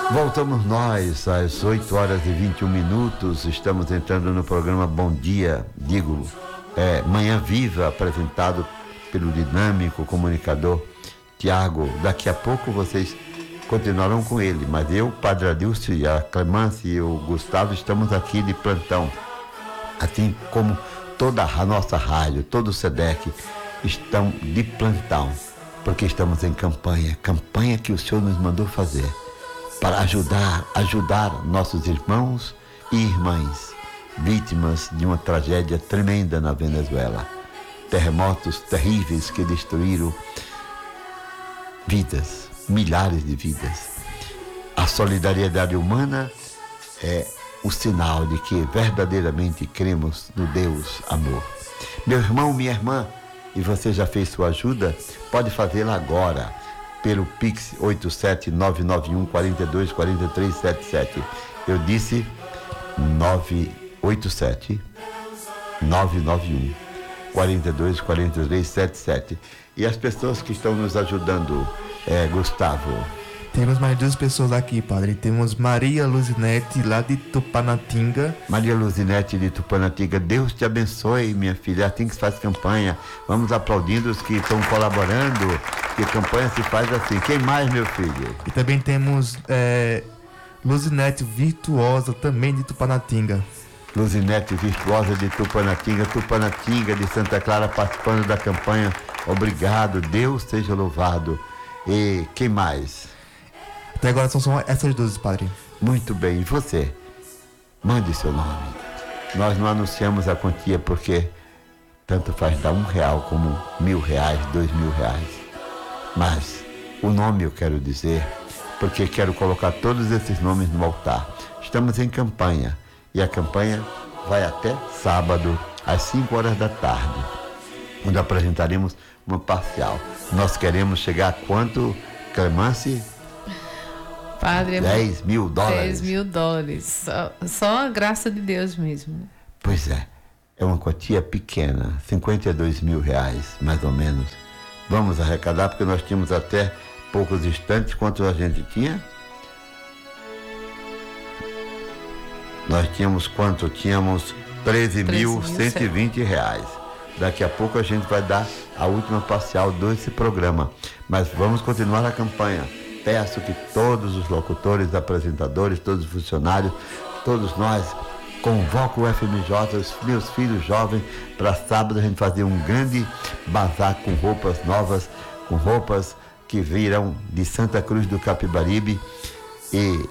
Voltamos nós às 8 horas e 21 minutos. Estamos entrando no programa Bom Dia, Manhã Viva, apresentado pelo dinâmico comunicador Tiago. Daqui a pouco vocês continuarão com ele, mas eu, Padre Adilson, a Clemência e o Gustavo estamos aqui de plantão. Assim como toda a nossa rádio, todo o SEDEC estão de plantão, porque estamos em campanha que o Senhor nos mandou fazer para ajudar nossos irmãos e irmãs vítimas de uma tragédia tremenda na Venezuela. Terremotos terríveis que destruíram vidas, milhares de vidas. A solidariedade humana é o sinal de que verdadeiramente cremos no Deus amor. Meu irmão, minha irmã, e você já fez sua ajuda? Pode fazê-la agora pelo Pix 87991424377. Eu disse 987-991-424377. E as pessoas que estão nos ajudando, Gustavo? Temos mais duas pessoas aqui, padre. Temos Maria Luzinete, lá de Tupanatinga. Maria Luzinete de Tupanatinga, Deus te abençoe, minha filha. Assim que se faz campanha. Vamos aplaudindo os que estão colaborando, que a campanha se faz assim. Quem mais, meu filho? E também temos Luzinete Virtuosa, também de Tupanatinga. Luzinete Virtuosa de Tupanatinga, de Santa Clara, participando da campanha. Obrigado, Deus seja louvado. E quem mais? Até agora são essas duas, padre. Muito bem, e você? Mande seu nome. Nós não anunciamos a quantia porque tanto faz dar R$1 como R$1.000, R$2.000. Mas o nome eu quero dizer, porque quero colocar todos esses nomes no altar. Estamos em campanha, e a campanha vai até sábado, às 5 horas da tarde, onde apresentaremos uma parcial. Nós queremos chegar a quanto, Clemência? Padre, $10.000. $10.000. Só a graça de Deus mesmo. Pois é uma quantia pequena, R$52.000, mais ou menos. Vamos arrecadar, porque nós tínhamos até poucos instantes. Quanto a gente tinha? Nós tínhamos quanto? Tínhamos R$13.120. Daqui a pouco a gente vai dar a última parcial desse programa. Mas vamos continuar a campanha. Peço que todos os locutores, apresentadores, todos os funcionários, todos nós, convoco o FMJ, os meus filhos jovens, para sábado a gente fazer um grande bazar com roupas novas, com roupas que virão de Santa Cruz do Capibaribe, e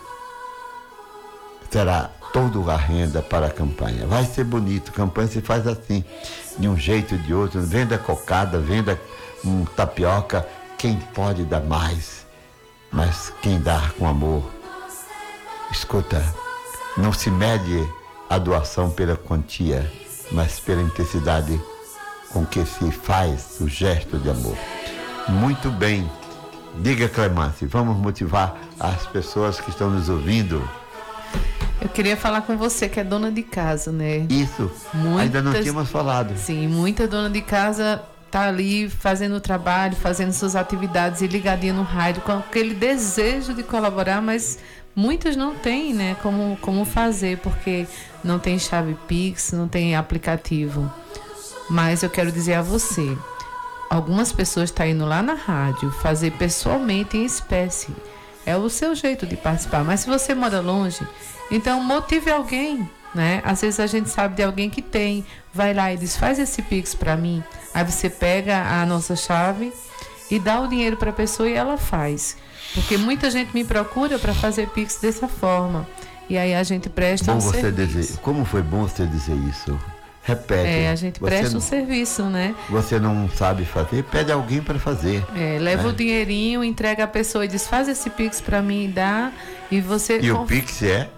será toda a renda para a campanha. Vai ser bonito, a campanha se faz assim, de um jeito ou de outro. Venda cocada, venda tapioca, quem pode dar mais, mas quem dá com amor. Escuta, não se mede a doação pela quantia, mas pela intensidade com que se faz o gesto de amor. Muito bem, diga, Clemência, vamos motivar as pessoas que estão nos ouvindo. Eu queria falar com você, que é dona de casa, né? Isso, ainda não tínhamos falado. Sim, muita dona de casa tá ali fazendo o trabalho, fazendo suas atividades e ligadinha no rádio com aquele desejo de colaborar, mas muitas não têm, né, como fazer, porque não tem chave Pix, não tem aplicativo. Mas eu quero dizer a você, algumas pessoas estão indo lá na rádio fazer pessoalmente, em espécie. É o seu jeito de participar. Mas se você mora longe, então motive alguém, né? Às vezes a gente sabe de alguém que tem, vai lá e diz, faz esse Pix para mim. Aí você pega a nossa chave e dá o dinheiro para a pessoa e ela faz. Porque muita gente me procura para fazer Pix dessa forma. E aí a gente presta um serviço. Como foi bom você dizer isso? Repete. A gente presta um serviço, né? Você não sabe fazer, pede alguém para fazer. Leva o dinheirinho, entrega a pessoa e diz, faz esse Pix para mim e dá. E você... E o Pix é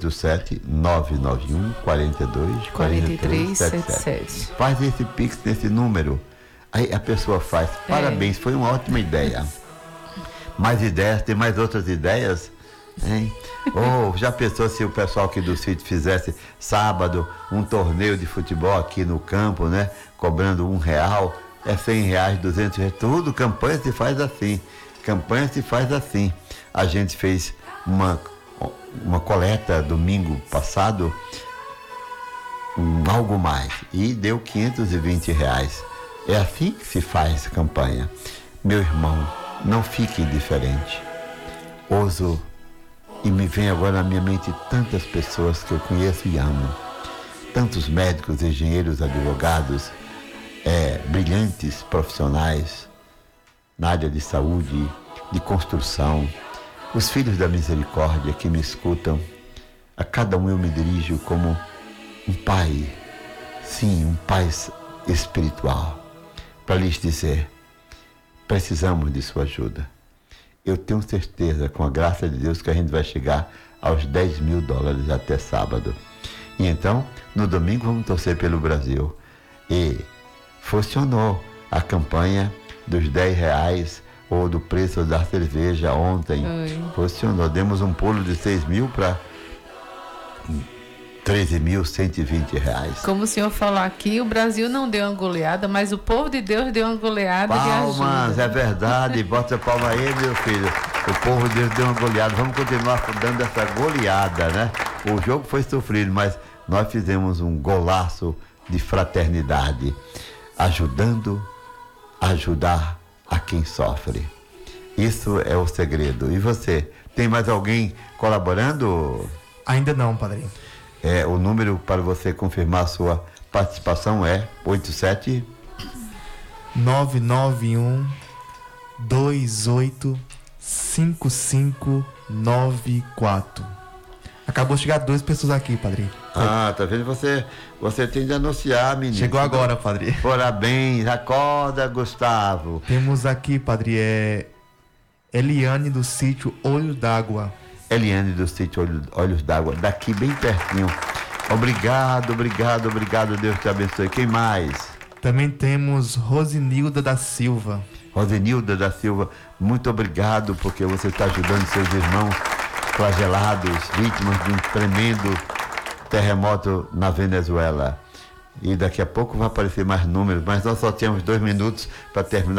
87-991-42-4377. Faz esse Pix nesse número. Aí a pessoa faz. Parabéns, foi uma ótima ideia. Mais ideias, tem mais outras ideias? Hein? Já pensou se o pessoal aqui do sítio fizesse sábado um torneio de futebol aqui no campo, né? Cobrando R$1, R$100, R$200, tudo, campanha se faz assim. a gente fez uma coleta domingo passado, algo mais, e deu R$520. É assim que se faz campanha. Meu irmão, não fique indiferente. Ouso, e me vem agora na minha mente tantas pessoas que eu conheço e amo, tantos médicos, engenheiros, advogados, brilhantes profissionais na área de saúde, de construção, os filhos da misericórdia que me escutam. A cada um eu me dirijo como um pai, sim, um pai espiritual, para lhes dizer: precisamos de sua ajuda. Eu tenho certeza, com a graça de Deus, que a gente vai chegar aos $10.000 até sábado. E então, no domingo, vamos torcer pelo Brasil. E funcionou a campanha dos R$10 ou do preço da cerveja ontem. Funcionou. Demos um pulo de 6.000 para R$13.120. Como o senhor falou aqui, o Brasil não deu uma goleada, mas o povo de Deus deu uma goleada de ajuda. Palmas, é verdade. Bota a palma aí, meu filho. O povo de Deus deu uma goleada. Vamos continuar dando essa goleada, né? O jogo foi sofrido, mas nós fizemos um golaço de fraternidade, ajudando a ajudar a quem sofre. Isso é o segredo. E você, tem mais alguém colaborando? Ainda não, padrinho. O número para você confirmar a sua participação é 87 991 28 5594. Acabou de chegar 2 pessoas aqui, padrinho. Tá vendo? Você tem de anunciar, menino. Chegou agora, padrinho. Parabéns, acorda, Gustavo. Temos aqui, padrinho, Eliane do sítio Olho d'Água. Eliane do sítio Olhos d'Água, daqui bem pertinho. Obrigado, Deus te abençoe. Quem mais? Também temos Rosinilda da Silva. Rosinilda da Silva, muito obrigado, porque você está ajudando seus irmãos flagelados, vítimas de um tremendo terremoto na Venezuela. E daqui a pouco vai aparecer mais números, mas nós só temos 2 minutos para terminar